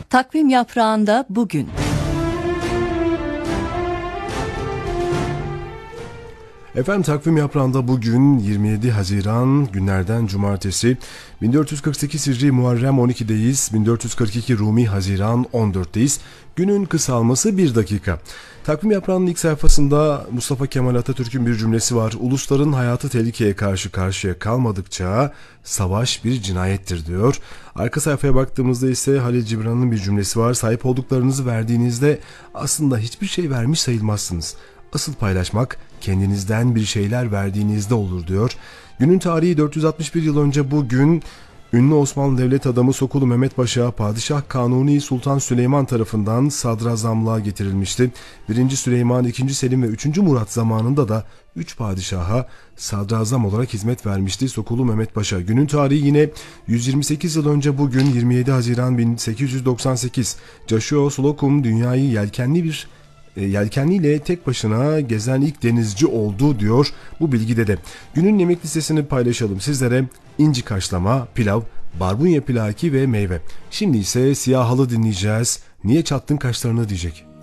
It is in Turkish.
Takvim yaprağında bugün. Efendim takvim yaprağında bugün 27 Haziran günlerden cumartesi 1448 Hicri Muharrem 12'deyiz. 1442 Rumi Haziran 14'teyiz. Günün kısalması 1 dakika. Takvim yaprağının ilk sayfasında Mustafa Kemal Atatürk'ün bir cümlesi var. Ulusların hayatı tehlikeye karşı karşıya kalmadıkça savaş bir cinayettir diyor. Arka sayfaya baktığımızda ise Halil Cibran'ın bir cümlesi var. Sahip olduklarınızı verdiğinizde aslında hiçbir şey vermiş sayılmazsınız. Asıl paylaşmak kendinizden bir şeyler verdiğinizde olur diyor. Günün tarihi 461 yıl önce bugün ünlü Osmanlı devlet adamı Sokulu Mehmet Paşa Padişah Kanuni Sultan Süleyman tarafından sadrazamlığa getirilmişti. 1. Süleyman, 2. Selim ve 3. Murat zamanında da 3 padişaha sadrazam olarak hizmet vermişti Sokulu Mehmet Paşa. Günün tarihi yine 128 yıl önce bugün 27 Haziran 1898 Joshua Slocum dünyayı yelkenliyle tek başına gezen ilk denizci oldu diyor bu bilgide de. Günün yemek listesini paylaşalım sizlere. İnci kaşlama, pilav, barbunya pilaki ve meyve. Şimdi ise Siyah Halı dinleyeceğiz. Niye çattın kaşlarını diyecek.